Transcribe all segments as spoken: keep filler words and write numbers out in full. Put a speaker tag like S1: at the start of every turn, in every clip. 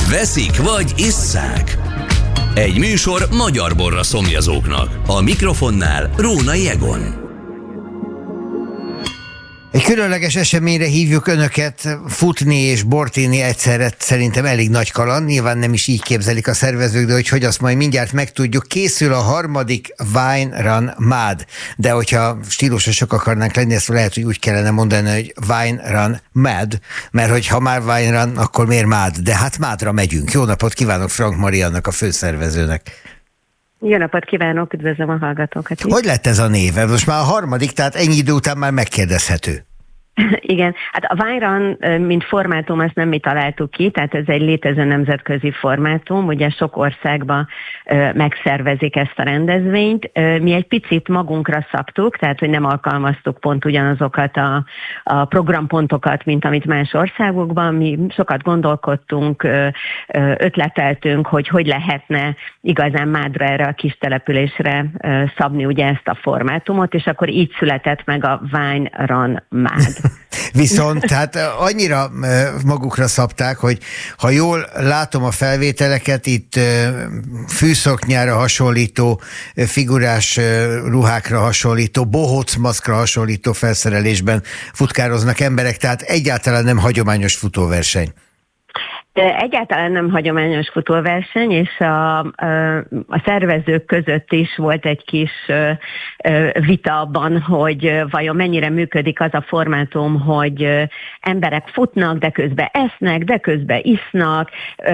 S1: Veszik vagy isszák? Egy műsor magyar borra szomjazóknak. A mikrofonnál Rónai Egon.
S2: Egy különleges eseményre hívjuk Önöket, futni és bort inni egyszerre szerintem elég nagy kaland, nyilván nem is így képzelik a szervezők, de hogy, hogy azt majd mindjárt megtudjuk. Készül a harmadik Wine Run Mád, de hogyha stílusosok akarnánk lenni, ezt lehet, hogy úgy kellene mondani, hogy Wine Run Mad, mert hogy ha már Wine Run, akkor miért Mád? De hát Mádra megyünk. Jó napot kívánok Frank Mariannak, a főszervezőnek.
S3: Jó napot kívánok, üdvözlöm a hallgatókat is.
S2: Hogy lett ez a név? Most már a harmadik, tehát ennyi idő után már megkérdezhető.
S3: Igen, hát a Wine Run, mint formátum, ezt nem mi találtuk ki, tehát ez egy létező nemzetközi formátum, ugye sok országban megszervezik ezt a rendezvényt. Mi egy picit magunkra szabtuk, tehát hogy nem alkalmaztuk pont ugyanazokat a, a programpontokat, mint amit más országokban. Mi sokat gondolkodtunk, ötleteltünk, hogy hogy lehetne igazán Mádra, erre a kis településre szabni ugye ezt a formátumot, és akkor így született meg a Wine Run Mád.
S2: Viszont hát annyira magukra szabták, hogy ha jól látom a felvételeket, itt fűszoknyára hasonlító, figurás ruhákra hasonlító, bohócmaszkra hasonlító felszerelésben futkároznak emberek, tehát egyáltalán nem hagyományos futóverseny.
S3: Egyáltalán nem hagyományos futóverseny, és a, a szervezők között is volt egy kis vita abban, hogy vajon mennyire működik az a formátum, hogy emberek futnak, de közben esznek, de közben isznak,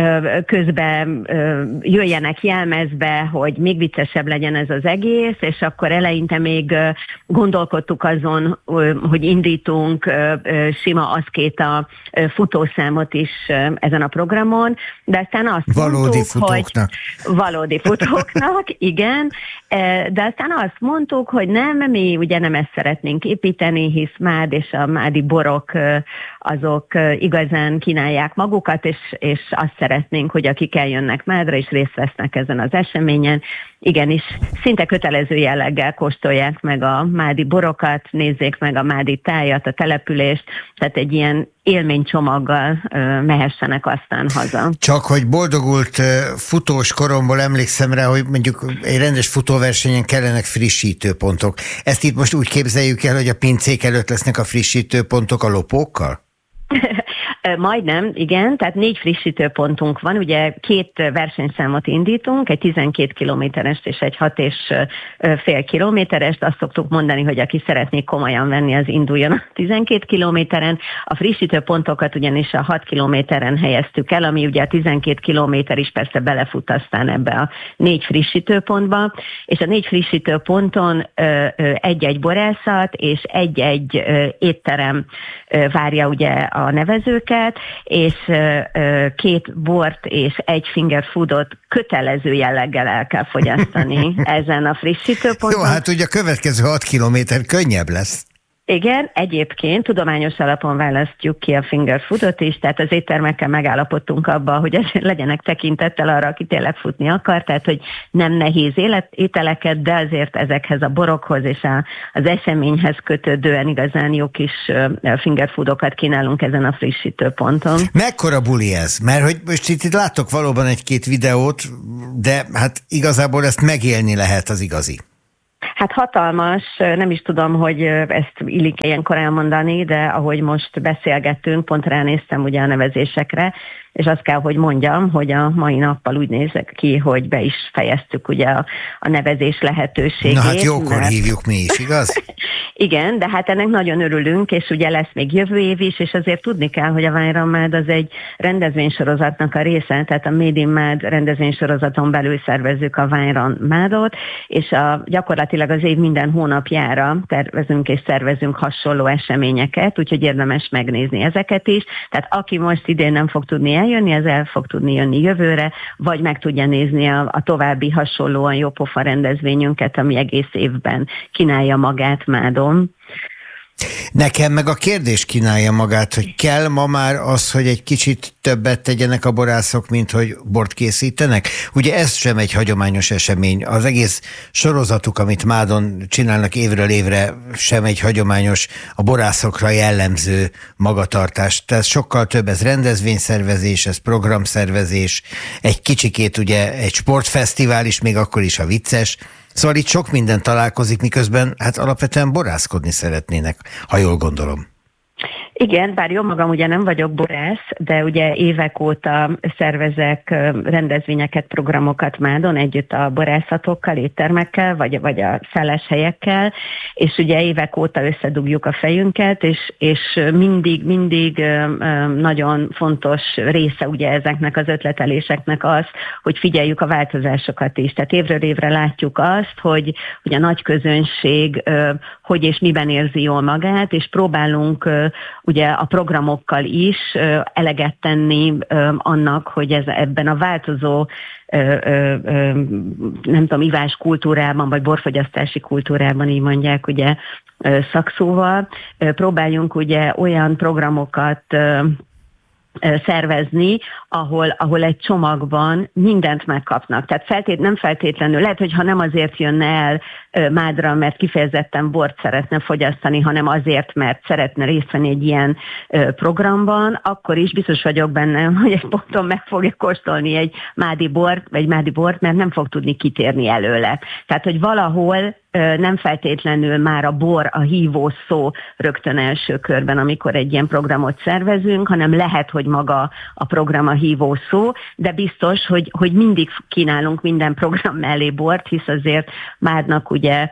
S3: közben jöjjenek jelmezbe, hogy még viccesebb legyen ez az egész, és akkor eleinte még gondolkodtuk azon, hogy indítunk sima aszkéta futószámot is ezen a programon, de aztán azt
S2: valódi
S3: mondtuk,
S2: futóknak.
S3: hogy valódi futóknak, igen, de aztán azt mondtuk, hogy nem, mi ugye nem ezt szeretnénk építeni, hisz Mád és a mádi borok azok igazán kínálják magukat, és, és azt szeretnénk, hogy akik eljönnek Mádra és részt vesznek ezen az eseményen, igenis szinte kötelező jelleggel kóstolják meg a mádi borokat, nézzék meg a mádi tájat, a települést, tehát egy ilyen élménycsomaggal mehessenek aztán haza.
S2: Csak hogy boldogult futós koromból emlékszem rá, hogy mondjuk egy rendes futóversenyen kellenek frissítőpontok. Ezt itt most úgy képzeljük el, hogy a pincék előtt lesznek a frissítőpontok a lopókkal?
S3: Majdnem, igen, tehát négy frissítőpontunk van, ugye két versenyszámot indítunk, egy tizenkét kilométerest és egy hat és fél kilométerest, azt szoktuk mondani, hogy aki szeretné komolyan venni, az induljon a tizenkét kilométeren, a frissítőpontokat ugyanis a hat kilométeren helyeztük el, ami ugye a tizenkét kilométer is persze belefut aztán ebbe a négy frissítőpontba, és a négy frissítőponton egy-egy borászat és egy-egy étterem várja ugye a nevezőket, és két bort és egy finger foodot kötelező jelleggel el kell fogyasztani ezen a frissítőponton.
S2: Jó, hát ugye a következő hat kilométer könnyebb lesz.
S3: Igen, egyébként tudományos alapon választjuk ki a finger foodot is, tehát az éttermekkel megállapodtunk abba, hogy azért legyenek tekintettel arra, aki tényleg futni akar, tehát hogy nem nehéz élet, ételeket, de azért ezekhez a borokhoz és a, az eseményhez kötődően igazán jó kis finger foodokat kínálunk ezen a frissítőponton.
S2: Mekkora buli ez? Mert hogy most itt, itt látok valóban egy-két videót, de hát igazából ezt megélni lehet az igazi.
S3: Hát hatalmas, nem is tudom, hogy ezt illik ilyenkor elmondani, de ahogy most beszélgettünk, pont ránéztem ugye a nevezésekre, és azt kell, hogy mondjam, hogy a mai nappal úgy nézek ki, hogy be is fejeztük ugye a, a nevezés lehetőségét.
S2: Na hát jókor
S3: mert...
S2: hívjuk mi is, igaz?
S3: Igen, de hát ennek nagyon örülünk, és ugye lesz még jövő év is, és azért tudni kell, hogy a Wine Run Mád az egy rendezvénysorozatnak a része, tehát a Made in Mád rendezvénysorozaton belül szervezzük a Wine Run Mádot, és a, gyakorlatilag az év minden hónapjára tervezünk és szervezünk hasonló eseményeket, úgyhogy érdemes megnézni ezeket is. Tehát aki most idén nem fog tudni eljönni, az el fog tudni jönni jövőre, vagy meg tudja nézni a, a további hasonlóan jópofa rendezvényünket, ami egész évben kínálja magát Mádon.
S2: Nekem meg a kérdés kínálja magát, hogy kell ma már az, hogy egy kicsit többet tegyenek a borászok, mint hogy bort készítenek? Ugye ez sem egy hagyományos esemény. Az egész sorozatuk, amit Mádon csinálnak évről évre, sem egy hagyományos, a borászokra jellemző magatartás. Tehát sokkal több, ez rendezvényszervezés, ez programszervezés, egy kicsikét ugye egy sportfesztivál is, még akkor is a vicces. Szóval itt sok minden találkozik, miközben hát alapvetően borászkodni szeretnének, ha jól gondolom.
S3: Igen, bár jó magam ugye nem vagyok borász, de ugye évek óta szervezek rendezvényeket, programokat Mádon együtt a borászatokkal, éttermekkel, vagy, vagy a szálláshelyekkel, és ugye évek óta összedugjuk a fejünket, és, és mindig, mindig nagyon fontos része ugye ezeknek az ötleteléseknek az, hogy figyeljük a változásokat is. Tehát évről évre látjuk azt, hogy, hogy a nagy közönség hogy és miben érzi jól magát, és próbálunk ugye a programokkal is eleget tenni annak, hogy ez ebben a változó nem tudom, ivás kultúrában, vagy borfogyasztási kultúrában, így mondják ugye szakszóval, próbáljunk ugye olyan programokat szervezni, ahol, ahol egy csomagban mindent megkapnak. Tehát feltét, nem feltétlenül, lehet, hogy ha nem azért jönne el Mádra, mert kifejezetten bort szeretne fogyasztani, hanem azért, mert szeretne részt venni egy ilyen programban, akkor is biztos vagyok benne, hogy egy ponton meg fogja kóstolni egy mádi bort, vagy mádi bort, mert nem fog tudni kitérni előle. Tehát, hogy valahol nem feltétlenül már a bor, a hívó szó rögtön első körben, amikor egy ilyen programot szervezünk, hanem lehet, hogy maga a program a hívó szó, de biztos, hogy, hogy mindig kínálunk minden program mellé bort, hisz azért Mádnak ugye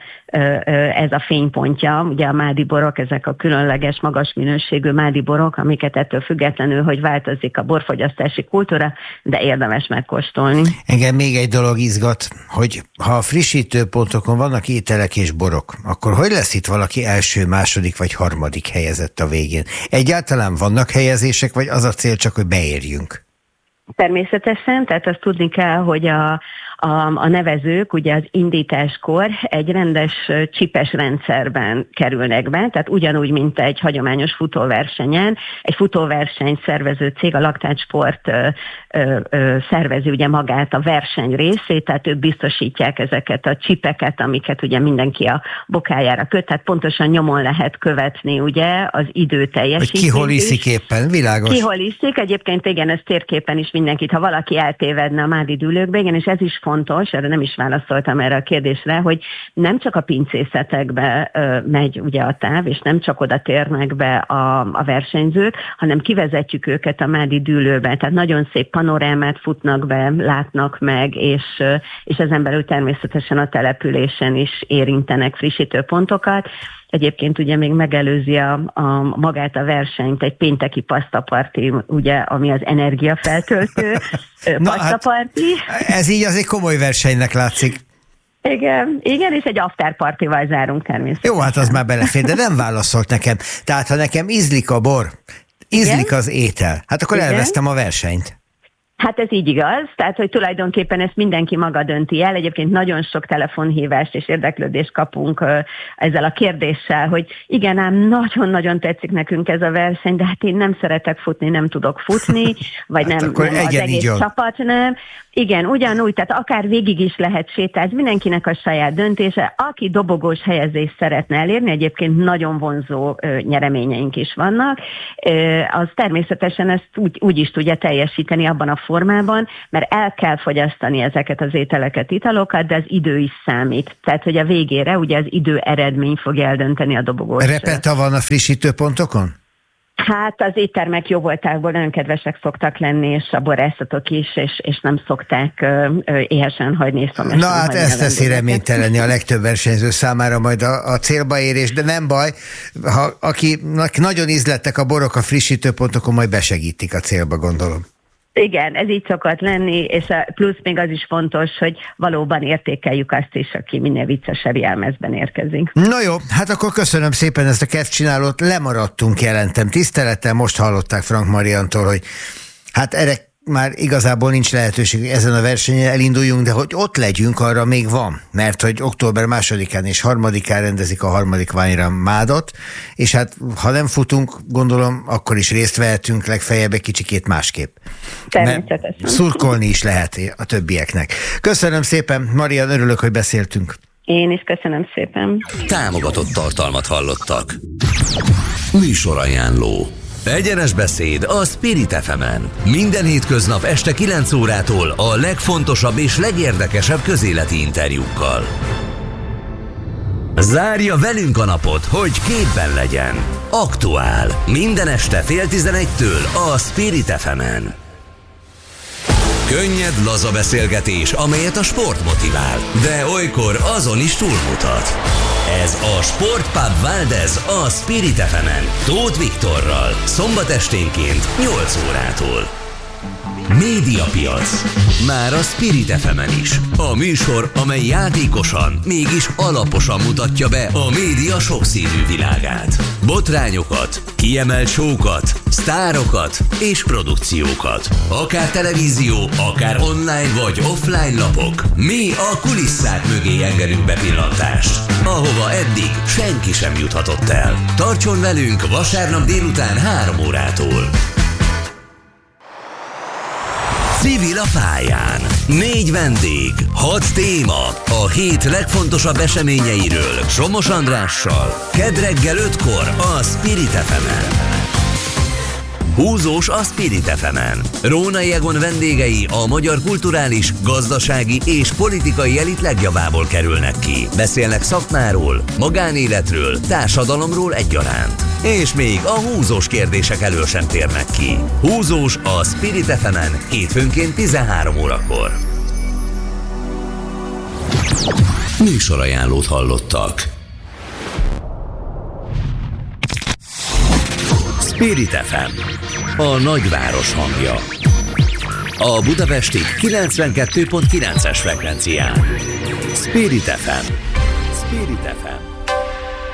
S3: ez a fénypontja, ugye a mádi borok, ezek a különleges, magas minőségű mádi borok, amiket ettől függetlenül, hogy változik a borfogyasztási kultúra, de érdemes megkóstolni.
S2: Engem még egy dolog izgat, hogy ha a frissítőpontokon vannak ételek és borok, akkor hogy lesz itt valaki első, második vagy harmadik helyezett a végén? Egyáltalán vannak helyezések, vagy az a cél csak, hogy beérjünk?
S3: Természetesen, tehát azt tudni kell, hogy a A, a nevezők ugye az indításkor egy rendes csipes rendszerben kerülnek be, tehát ugyanúgy, mint egy hagyományos futóversenyen. Egy futóverseny szervező cég, a Laktácsport ö, ö, ö, szervezi ugye magát a verseny részét, tehát ők biztosítják ezeket a csipeket, amiket ugye mindenki a bokájára köt, tehát pontosan nyomon lehet követni ugye az idő teljesítést.
S2: Hogy ki hol iszik éppen, világos.
S3: Ki hol iszik, egyébként igen, ez térképen is mindenkit, ha valaki eltévedne a mádi dűlőkbe, igen, és ez is fontos, erre nem is válaszoltam erre a kérdésre, hogy nem csak a pincészetekbe ö, megy ugye a táv, és nem csak oda térnek be a, a versenyzők, hanem kivezetjük őket a mádi dűlőbe. Tehát nagyon szép panorámát futnak be, látnak meg, és, és ezen belül természetesen a településen is érintenek frissítőpontokat. Egyébként ugye még megelőzi a, a, magát a versenyt egy pénteki pasztaparti, ugye, ami az energiafeltöltő pasztaparti.
S2: Hát, ez így azért komoly versenynek látszik.
S3: Igen, igen, és egy afterpartival zárunk természetesen.
S2: Jó, hát az már belefér, de nem válaszolt nekem. Tehát, ha nekem ízlik a bor, ízlik igen? az étel, hát akkor igen? elvesztem a versenyt.
S3: Hát ez így igaz, tehát hogy tulajdonképpen ezt mindenki maga dönti el. Egyébként nagyon sok telefonhívást és érdeklődést kapunk ezzel a kérdéssel, hogy igen, ám nagyon-nagyon tetszik nekünk ez a verseny, de hát én nem szeretek futni, nem tudok futni, vagy hát nem, nem az egész csapat nem. Igen, ugyanúgy, tehát akár végig is lehet sétálni, mindenkinek a saját döntése. Aki dobogós helyezést szeretne elérni, egyébként nagyon vonzó ö, nyereményeink is vannak, ö, az természetesen ezt úgy, úgy is tudja teljesíteni abban a formában, mert el kell fogyasztani ezeket az ételeket, italokat, de az idő is számít. Tehát, hogy a végére ugye az idő eredmény fogja eldönteni a dobogós.
S2: Repeta van a frissítőpontokon?
S3: Hát az éttermek jó voltából nagyon kedvesek szoktak lenni, és a borászatok is, és, és nem szokták ö, ö, éhesen hagyni, és szomjasan.
S2: Na hát ezt teszi reménytelenni a legtöbb versenyző számára majd a, a célba érés, de nem baj, ha akinek nagyon ízlettek a borok a frissítőpontokon, majd besegítik a célba, gondolom.
S3: Igen, ez így szokott lenni, és a plusz még az is fontos, hogy valóban értékeljük azt is, aki minél viccesebb jelmezben érkezik.
S2: Na jó, hát akkor köszönöm szépen ezt a kedvcsinálót, lemaradtunk, jelentem tisztelettel, most hallották Frank Mariantól, hogy hát erre már igazából nincs lehetőség, hogy ezen a versenyen elinduljunk, de hogy ott legyünk, arra még van, mert hogy október másodikán és harmadikán rendezik a harmadik Ványra Mádot, és hát ha nem futunk, gondolom, akkor is részt vehetünk, legfeljebb egy kicsikét másképp.
S3: Természetesen.
S2: Szurkolni is lehet a többieknek. Köszönöm szépen, Marian, örülök, hogy beszéltünk.
S3: Én is köszönöm szépen.
S1: Támogatott tartalmat hallottak. Műsorajánló. Egyenes beszéd a Spirit ef emen. Minden hétköznap este kilenc órától a legfontosabb és legérdekesebb közéleti interjúkkal. Zárja velünk a napot, hogy képben legyen. Aktuál. Minden este fél tizenegytől a Spirit ef emen. Könnyed, laza beszélgetés, amelyet a sport motivál, de olykor azon is túlmutat. Ez a Sportpub Valdez a Spirit ef emen, Tóth Viktorral, szombat esténként nyolc órától. Médiapiac. Már a Spirit ef emen is. A műsor, amely játékosan, mégis alaposan mutatja be a média sokszínű világát. Botrányokat, kiemelt show-kat, sztárokat és produkciókat. Akár televízió, akár online vagy offline lapok. Mi a kulisszák mögé engedünk bepillantást, ahova eddig senki sem juthatott el. Tartson velünk vasárnap délután három órától. Civil a pályán. Négy vendég, hat téma, a hét legfontosabb eseményeiről Somos Andrással. Kedd reggel ötkor a Spirit ef emen. Húzós a Spirit ef emen. Rónai Egon vendégei a magyar kulturális, gazdasági és politikai elit legjavából kerülnek ki. Beszélnek szakmáról, magánéletről, társadalomról egyaránt. És még a húzós kérdések elől sem térnek ki. Húzós a Spirit ef emen hétfőnként tizenhárom órakor. Műsorajánlót hallottak. Spirit ef em, a nagyváros hangja. A budapesti kilencvenkettő pont kilences frekvencián. Spirit ef em. Spirit ef em.